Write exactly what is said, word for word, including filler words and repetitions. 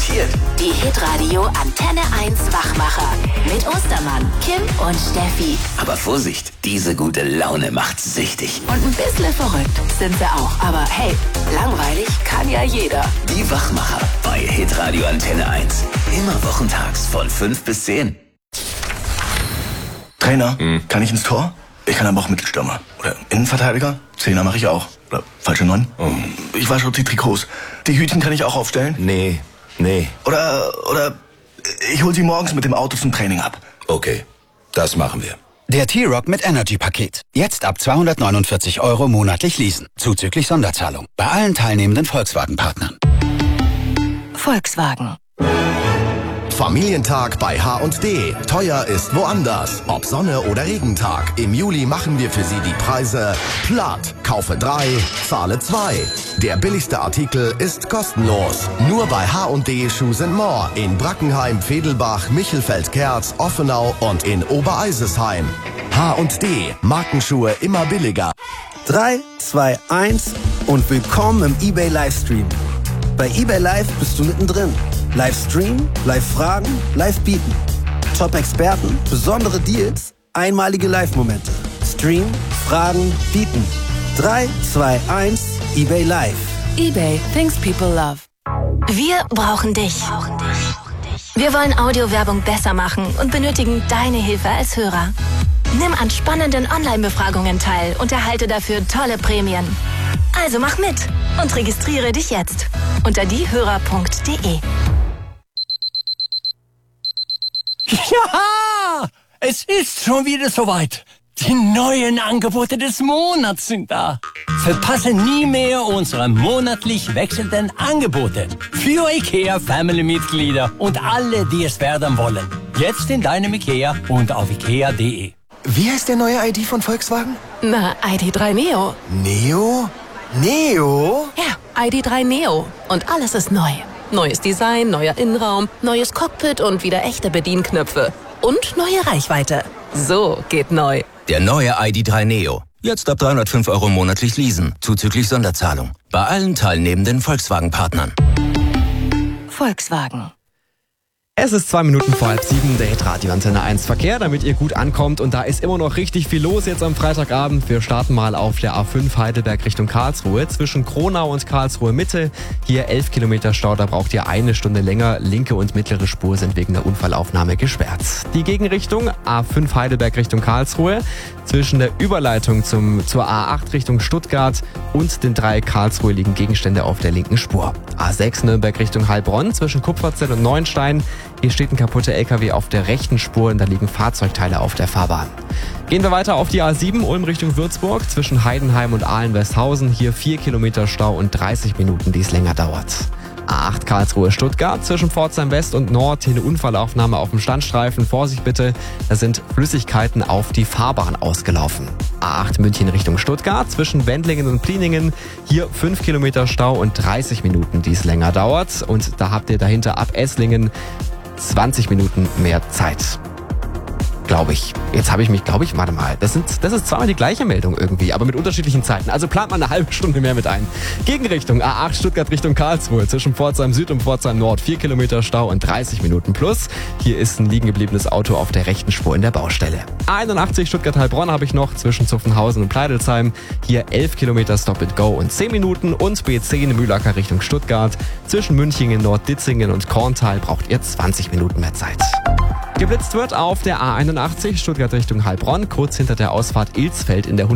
präsentiert die Hitradio Antenne eins Wachmacher mit Ostermann, Kim und Steffi. Aber Vorsicht, diese gute Laune macht süchtig. Und ein bisschen verrückt sind sie auch. Aber hey, langweilig kann ja jeder. Die Wachmacher bei Hitradio Antenne eins. Immer wochentags von fünf bis zehn. Trainer, hm. kann ich ins Tor? Ich kann aber auch Mittelstürmer. Oder Innenverteidiger? Zehner mache ich auch. Oder falsche Neun? Oh. Ich wasche die Trikots. Die Hütchen kann ich auch aufstellen? Nee, nee. Oder, oder ich hol sie morgens mit dem Auto zum Training ab. Okay, das machen wir. Der T-Rock mit Energy-Paket. Jetzt ab zweihundertneunundvierzig Euro monatlich leasen. Zuzüglich Sonderzahlung. Bei allen teilnehmenden Volkswagen-Partnern. Volkswagen. Familientag bei H und D. Teuer ist woanders. Ob Sonne oder Regentag. Im Juli machen wir für Sie die Preise platt. Kaufe drei, zahle zwei. Der billigste Artikel ist kostenlos. Nur bei H und D Shoes and More in Brackenheim, Vedelbach, Michelfeld-Kerz, Offenau und in Obereisesheim. H und D. Markenschuhe immer billiger. drei, zwei, eins und willkommen im eBay Livestream. Bei eBay Live bist du mittendrin. Livestream, Live-Fragen, Live-Bieten. Top-Experten, besondere Deals, einmalige Live-Momente. Stream, Fragen, Bieten. drei, zwei, eins, eBay Live. eBay, things people love. Wir brauchen dich. Wir wollen Audiowerbung besser machen und benötigen deine Hilfe als Hörer. Nimm an spannenden Online-Befragungen teil und erhalte dafür tolle Prämien. Also mach mit und registriere dich jetzt unter diehörer punkt de. Ja, es ist schon wieder soweit. Die neuen Angebote des Monats sind da. Verpasse nie mehr unsere monatlich wechselnden Angebote für IKEA Family-Mitglieder und alle, die es werden wollen. Jetzt in deinem IKEA und auf ikea punkt de. Wie heißt der neue I D von Volkswagen? Na, I D drei Neo. Neo? Neo? Ja, I D drei Neo. Und alles ist neu. Neues Design, neuer Innenraum, neues Cockpit und wieder echte Bedienknöpfe. Und neue Reichweite. So geht neu. Der neue I D drei Neo. Jetzt ab dreihundertfünf Euro monatlich leasen. Zuzüglich Sonderzahlung. Bei allen teilnehmenden Volkswagen-Partnern. Volkswagen. Es ist zwei Minuten vor halb sieben, der Hitradio Antenne eins Verkehr, damit ihr gut ankommt. Und da ist immer noch richtig viel los jetzt am Freitagabend. Wir starten mal auf der A fünf Heidelberg Richtung Karlsruhe. Zwischen Kronau und Karlsruhe Mitte. Hier elf Kilometer Stau, da braucht ihr eine Stunde länger. Linke und mittlere Spur sind wegen der Unfallaufnahme gesperrt. Die Gegenrichtung A fünf Heidelberg Richtung Karlsruhe. Zwischen der Überleitung zum, zur A acht Richtung Stuttgart und den Dreieck Karlsruhe liegen Gegenstände auf der linken Spur. A sechs Nürnberg Richtung Heilbronn zwischen Kupferzell und Neuenstein. Hier steht ein kaputter L K W auf der rechten Spur und da liegen Fahrzeugteile auf der Fahrbahn. Gehen wir weiter auf die A sieben, Ulm Richtung Würzburg, zwischen Heidenheim und Ahlen-Westhausen. Hier vier Kilometer Stau und dreißig Minuten, die es länger dauert. A acht Karlsruhe-Stuttgart, zwischen Pforzheim West und Nord. Hier eine Unfallaufnahme auf dem Standstreifen. Vorsicht bitte, da sind Flüssigkeiten auf die Fahrbahn ausgelaufen. A acht München Richtung Stuttgart, zwischen Wendlingen und Pliningen. Hier fünf Kilometer Stau und dreißig Minuten, die es länger dauert. Und da habt ihr dahinter ab Esslingen zwanzig Minuten mehr Zeit. Glaube ich. Jetzt habe ich mich, glaube ich, warte mal. Das, sind, das ist zweimal die gleiche Meldung irgendwie, aber mit unterschiedlichen Zeiten. Also plant man eine halbe Stunde mehr mit ein. Gegenrichtung A acht Stuttgart Richtung Karlsruhe. Zwischen Pforzheim Süd und Pforzheim Nord. vier Kilometer Stau und dreißig Minuten plus. Hier ist ein liegen gebliebenes Auto auf der rechten Spur in der Baustelle. A einundachtzig Stuttgart-Heilbronn habe ich noch zwischen Zuffenhausen und Pleidelsheim. Hier elf Kilometer Stop and Go und zehn Minuten. Und B zehn Mühlacker Richtung Stuttgart. Zwischen Münchingen, Nord-Ditzingen und Korntal braucht ihr zwanzig Minuten mehr Zeit. Geblitzt wird auf der A einundachtzig Stuttgart Richtung Heilbronn, kurz hinter der Ausfahrt Ilsfeld in der